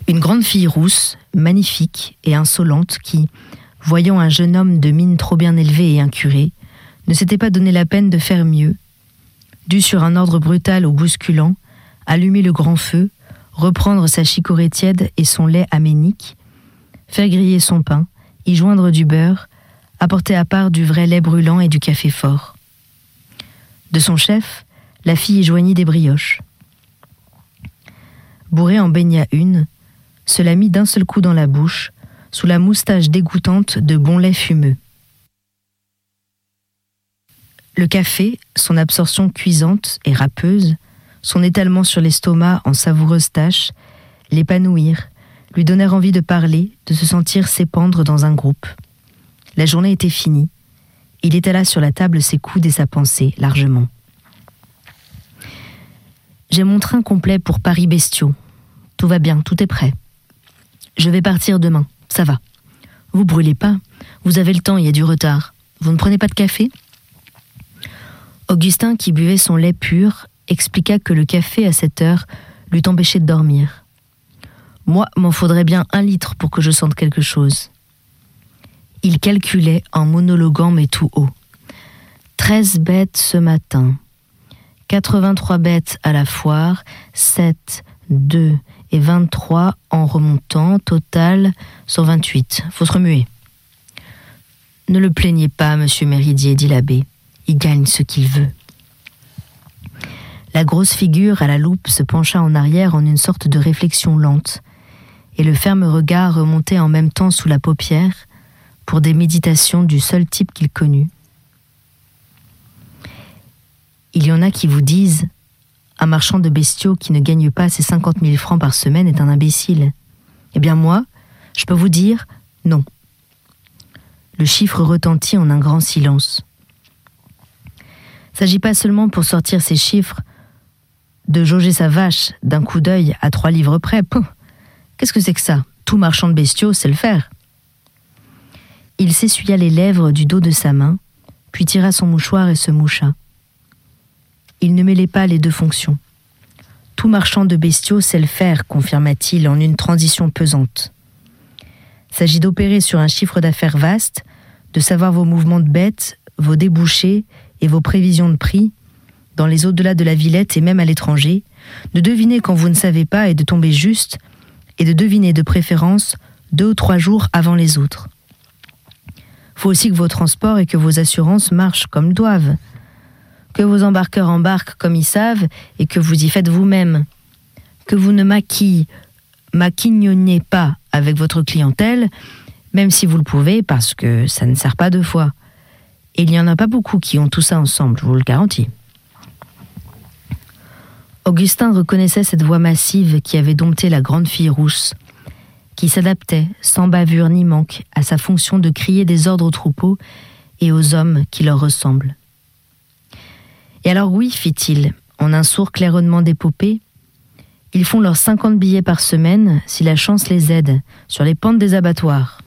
Une grande fille rousse, magnifique et insolente qui, voyant un jeune homme de mine trop bien élevé et incuré, ne s'était pas donné la peine de faire mieux, dut sur un ordre brutal ou bousculant, allumer le grand feu, reprendre sa chicorée tiède et son lait aménique, faire griller son pain, y joindre du beurre, apporter à part du vrai lait brûlant et du café fort. De son chef, la fille y joignit des brioches. Bourré en baigna une, se la mit d'un seul coup dans la bouche, sous la moustache dégoûtante de bon lait fumeux. Le café, son absorption cuisante et râpeuse, son étalement sur l'estomac en savoureuses taches, l'épanouirent, lui donnèrent envie de parler, de se sentir s'épandre dans un groupe. La journée était finie. Il étala sur la table ses coudes et sa pensée, largement. « J'ai mon train complet pour Paris-Bestiaux. Tout va bien, tout est prêt. Je vais partir demain, ça va. Vous brûlez pas, vous avez le temps, il y a du retard. Vous ne prenez pas de café ?» Augustin, qui buvait son lait pur, expliqua que le café à cette heure l'eût empêché de dormir. « Moi, m'en faudrait bien 1 litre pour que je sente quelque chose. » Il calculait en monologuant mais tout haut. 13 bêtes ce matin, 83 bêtes à la foire, 7, 2 et 23 en remontant, total 128. Faut se remuer. Ne le plaignez pas, monsieur Méridier, dit l'abbé. Il gagne ce qu'il veut. La grosse figure à la loupe se pencha en arrière en une sorte de réflexion lente, et le ferme regard remontait en même temps sous la paupière pour des méditations du seul type qu'il connut. Il y en a qui vous disent « Un marchand de bestiaux qui ne gagne pas ses 50 000 francs par semaine est un imbécile. » Eh bien moi, je peux vous dire « Non. » Le chiffre retentit en un grand silence. S'agit pas seulement pour sortir ces chiffres de jauger sa vache d'un coup d'œil à 3 livres près. Pouh, qu'est-ce que c'est que ça? Tout marchand de bestiaux sait le faire. Il s'essuya les lèvres du dos de sa main, puis tira son mouchoir et se moucha. Il ne mêlait pas les deux fonctions. Tout marchand de bestiaux sait le faire, confirma-t-il en une transition pesante. S'agit d'opérer sur un chiffre d'affaires vaste, de savoir vos mouvements de bêtes, vos débouchés et vos prévisions de prix, dans les au-delà de la Villette et même à l'étranger, de deviner quand vous ne savez pas et de tomber juste, et de deviner de préférence 2 ou 3 jours avant les autres. Faut aussi que vos transports et que vos assurances marchent comme doivent, que vos embarqueurs embarquent comme ils savent et que vous y faites vous-même, que vous ne maquignonnez pas avec votre clientèle, même si vous le pouvez, parce que ça ne sert pas 2 fois. Et il n'y en a pas beaucoup qui ont tout ça ensemble, je vous le garantis. Augustin reconnaissait cette voix massive qui avait dompté la grande fille rousse, qui s'adaptait, sans bavure ni manque, à sa fonction de crier des ordres aux troupeaux et aux hommes qui leur ressemblent. Et alors oui, fit-il, en un sourd claironnement d'épopée, ils font leurs 50 billets par semaine, si la chance les aide, sur les pentes des abattoirs.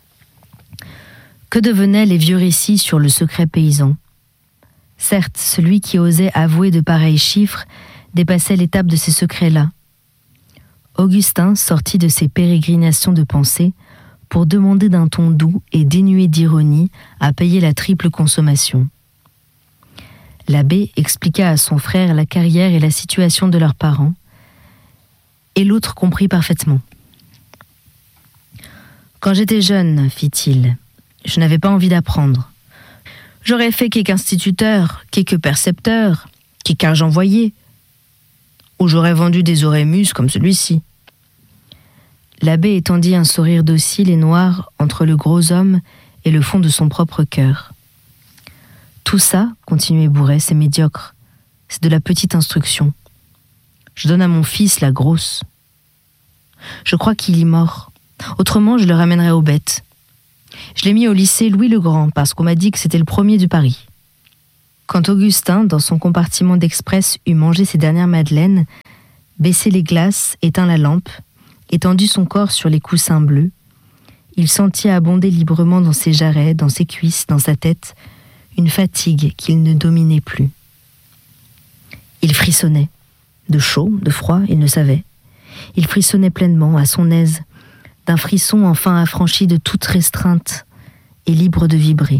Que devenaient les vieux récits sur le secret paysan? Certes, celui qui osait avouer de pareils chiffres dépassait l'étape de ces secrets-là. Augustin sortit de ses pérégrinations de pensée pour demander d'un ton doux et dénué d'ironie à payer la triple consommation. L'abbé expliqua à son frère la carrière et la situation de leurs parents, et l'autre comprit parfaitement. « Quand j'étais jeune, fit-il, je n'avais pas envie d'apprendre. J'aurais fait quelque instituteur, quelque percepteur, quelque argent envoyé, ou j'aurais vendu des orémus comme celui-ci. » L'abbé étendit un sourire docile et noir entre le gros homme et le fond de son propre cœur. « Tout ça, continuait Bourret, c'est médiocre. C'est de la petite instruction. Je donne à mon fils la grosse. Je crois qu'il y mord. Autrement, je le ramènerai aux bêtes. Je l'ai mis au lycée Louis-le-Grand parce qu'on m'a dit que c'était le premier du Paris. » Quand Augustin, dans son compartiment d'express, eut mangé ses dernières madeleines, baissé les glaces, éteint la lampe, étendu son corps sur les coussins bleus, il sentit abonder librement dans ses jarrets, dans ses cuisses, dans sa tête, une fatigue qu'il ne dominait plus. Il frissonnait. De chaud, de froid, il ne savait. Il frissonnait pleinement, à son aise, d'un frisson enfin affranchi de toute restreinte et libre de vibrer.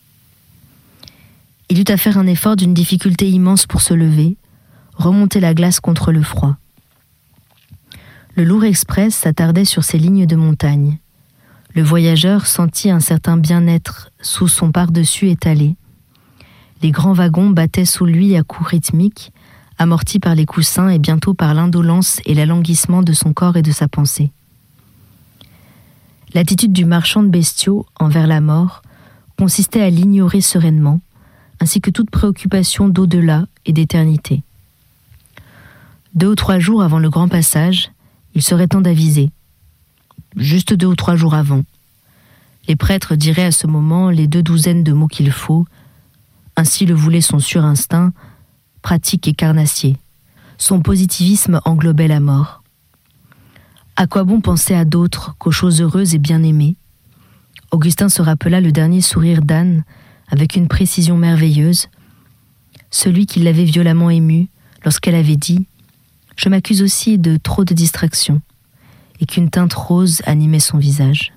Il eut à faire un effort d'une difficulté immense pour se lever, remonter la glace contre le froid. Le lourd express s'attardait sur ces lignes de montagne. Le voyageur sentit un certain bien-être sous son par-dessus étalé. Les grands wagons battaient sous lui à coups rythmiques, amortis par les coussins et bientôt par l'indolence et l'alanguissement de son corps et de sa pensée. L'attitude du marchand de bestiaux envers la mort consistait à l'ignorer sereinement, ainsi que toute préoccupation d'au-delà et d'éternité. 2 ou 3 jours avant le grand passage, il serait temps d'aviser. Juste 2 ou 3 jours avant. Les prêtres diraient à ce moment les 2 douzaines de mots qu'il faut. Ainsi le voulait son surinstinct, pratique et carnassier. Son positivisme englobait la mort. À quoi bon penser à d'autres qu'aux choses heureuses et bien-aimées ? Augustin se rappela le dernier sourire d'Anne avec une précision merveilleuse, celui qui l'avait violemment ému lorsqu'elle avait dit « Je m'accuse aussi de trop de distractions » et qu'une teinte rose animait son visage.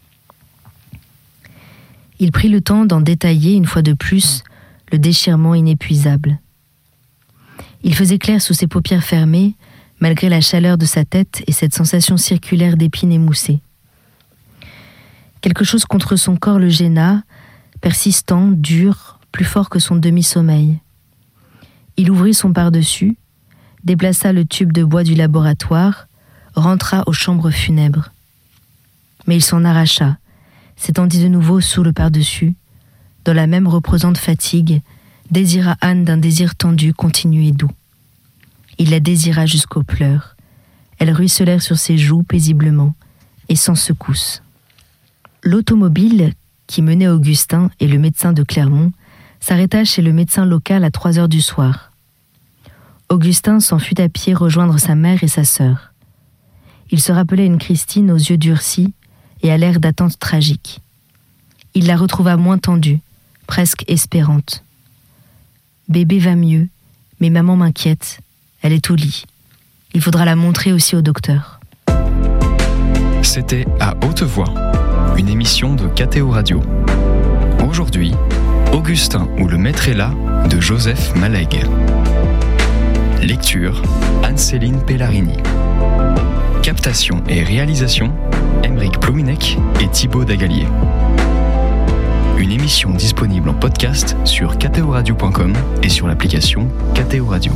Il prit le temps d'en détailler une fois de plus le déchirement inépuisable. Il faisait clair sous ses paupières fermées, malgré la chaleur de sa tête et cette sensation circulaire d'épines émoussées. Quelque chose contre son corps le gêna, persistant, dur, plus fort que son demi-sommeil. Il ouvrit son par-dessus, déplaça le tube de bois du laboratoire, rentra aux chambres funèbres. Mais il s'en arracha, s'étendit de nouveau sous le par-dessus, dans la même reposante fatigue, désira Anne d'un désir tendu, continu et doux. Il la désira jusqu'aux pleurs. Elles ruisselèrent sur ses joues paisiblement et sans secousse. L'automobile qui menait Augustin et le médecin de Clermont s'arrêta chez le médecin local à 3 heures du soir. Augustin s'en fut à pied rejoindre sa mère et sa sœur. Il se rappelait une Christine aux yeux durcis et à l'air d'attente tragique. Il la retrouva moins tendue, presque espérante. « Bébé va mieux, mais maman m'inquiète. Elle est au lit. Il faudra la montrer aussi au docteur. » C'était À Haute Voix, une émission de KTO Radio. Aujourd'hui, Augustin ou le maître est là de Joseph Malègue. Lecture, Anne-Céline Pellarini. Captation et réalisation, Aymeric Plouminec et Thibaut Dagalier. Une émission disponible en podcast sur ktoradio.com et sur l'application KTO Radio.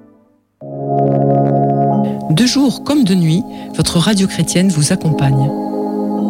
De jour comme de nuit, votre radio chrétienne vous accompagne.